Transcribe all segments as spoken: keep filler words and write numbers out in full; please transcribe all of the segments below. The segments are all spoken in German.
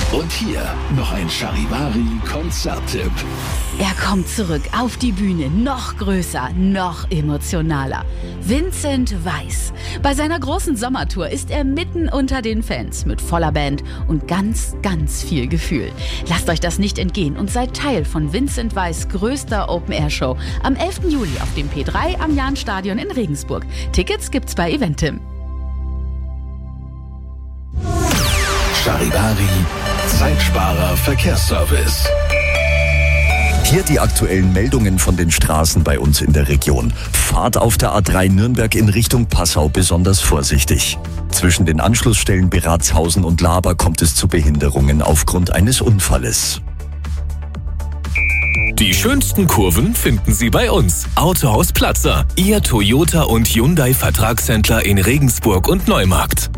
Und hier noch ein Charivari-Konzerttipp. Er kommt zurück auf die Bühne, noch größer, noch emotionaler. Vincent Weiss. Bei seiner großen Sommertour ist er mitten unter den Fans mit voller Band und ganz, ganz viel Gefühl. Lasst euch das nicht entgehen und seid Teil von Vincent Weiss' größter Open-Air-Show am elften Juli auf dem P drei am Jahnstadion in Regensburg. Tickets gibt's bei Eventim. Charivari, Zeitsparer Verkehrsservice. Hier die aktuellen Meldungen von den Straßen bei uns in der Region. Fahrt auf der A drei Nürnberg in Richtung Passau besonders vorsichtig. Zwischen den Anschlussstellen Beratzhausen und Laber kommt es zu Behinderungen aufgrund eines Unfalles. Die schönsten Kurven finden Sie bei uns. Autohaus Platzer, Ihr Toyota und Hyundai Vertragshändler in Regensburg und Neumarkt.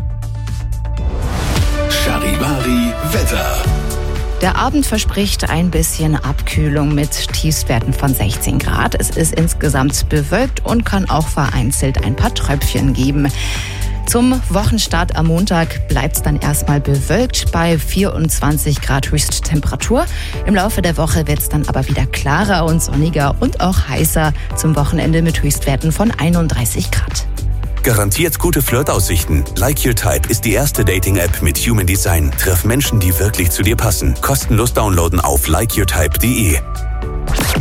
Charivari Wetter. Der Abend verspricht ein bisschen Abkühlung mit Tiefstwerten von sechzehn Grad. Es ist insgesamt bewölkt und kann auch vereinzelt ein paar Tröpfchen geben. Zum Wochenstart am Montag bleibt es dann erstmal bewölkt bei vierundzwanzig Grad Höchsttemperatur. Im Laufe der Woche wird es dann aber wieder klarer und sonniger und auch heißer zum Wochenende mit Höchstwerten von einunddreißig Grad. Garantiert gute Flirtaussichten. Like Your Type ist die erste Dating-App mit Human Design. Treff Menschen, die wirklich zu dir passen. Kostenlos downloaden auf like your type punkt de.